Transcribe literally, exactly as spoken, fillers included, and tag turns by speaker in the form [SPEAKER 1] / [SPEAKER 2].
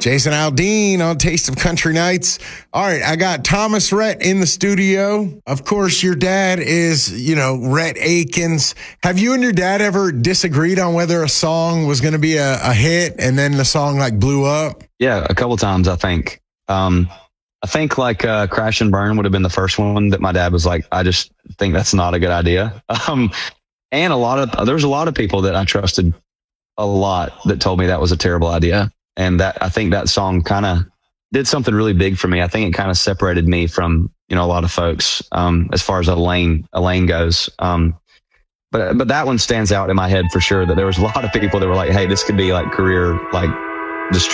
[SPEAKER 1] Jason Aldean on Taste of Country Nights. All right, I got Thomas Rhett in the studio. Of course, your dad is, you know, Rhett Akins. Have you and your dad ever disagreed on whether a song was going to be a, a hit and then the song like blew up?
[SPEAKER 2] Yeah, a couple times, I think. Um, I think like uh, Crash and Burn would have been the first one that my dad was like, I just think that's not a good idea. Um, and a lot of, there's a lot of people that I trusted a lot that told me that was a terrible idea. And that, I think that song kind of did something really big for me. I think it kind of separated me from, you know, a lot of folks, um, as far as a lane, a lane goes. Um, but, but that one stands out in my head for sure, that there was a lot of people that were like, hey, this could be like career, like destruction.